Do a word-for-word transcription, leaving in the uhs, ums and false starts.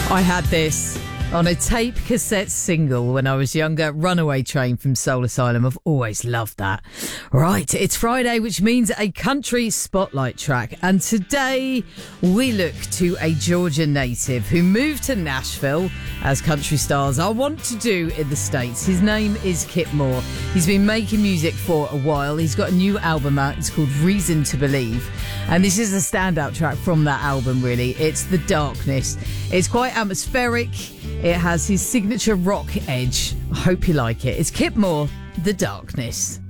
I had this on a tape cassette single when I was younger. Runaway Train from Soul Asylum. I've always loved that. Right, it's Friday, which means a country spotlight track. And today we look to a Georgia native who moved to Nashville, as country stars are wont to do in the States. His name is Kip Moore. He's been making music for a while. He's got a new album out. It's called Reason to Believe. And this is a standout track from that album, really. It's The Darkness. It's quite atmospheric. It has his signature rock edge. I hope you like it. It's Kip Moore, The Darkness.